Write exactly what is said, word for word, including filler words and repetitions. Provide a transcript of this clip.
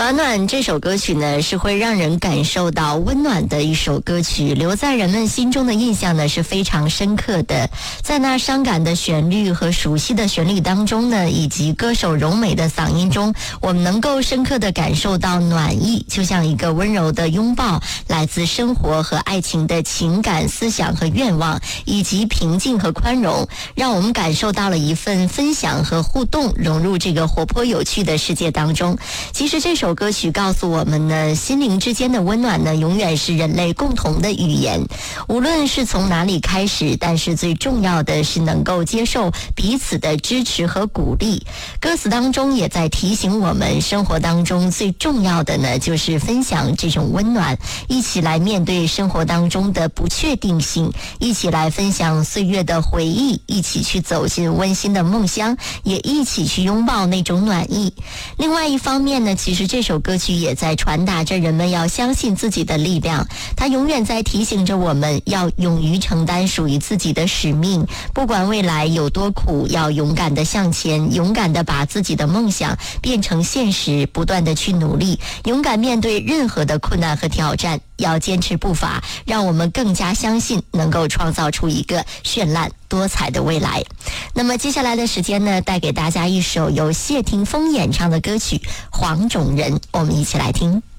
暖暖这首歌曲呢，是会让人感受到温暖的一首歌曲，留在人们心中的印象呢是非常深刻的。在那伤感的旋律和熟悉的旋律当中呢，以及歌手柔美的嗓音中，我们能够深刻的感受到暖意，就像一个温柔的拥抱，来自生活和爱情的情感、思想和愿望，以及平静和宽容，让我们感受到了一份分享和互动，融入这个活泼有趣的世界当中。其实这首歌曲告诉我们呢，心灵之间的温暖呢，永远是人类共同的语言。无论是从哪里开始，但是最重要的是能够接受彼此的支持和鼓励。歌词当中也在提醒我们，生活当中最重要的呢，就是分享这种温暖，一起来面对生活当中的不确定性，一起来分享岁月的回忆，一起去走进温馨的梦乡，也一起去拥抱那种暖意。另外一方面呢，其实这首歌曲也在传达着人们要相信自己的力量，它永远在提醒着我们要勇于承担属于自己的使命，不管未来有多苦，要勇敢的向前，勇敢的把自己的梦想变成现实，不断的去努力，勇敢面对任何的困难和挑战，要坚持步伐，让我们更加相信能够创造出一个绚烂多彩的未来。那么接下来的时间呢，带给大家一首由谢霆锋演唱的歌曲《黄种人》，我们一起来听。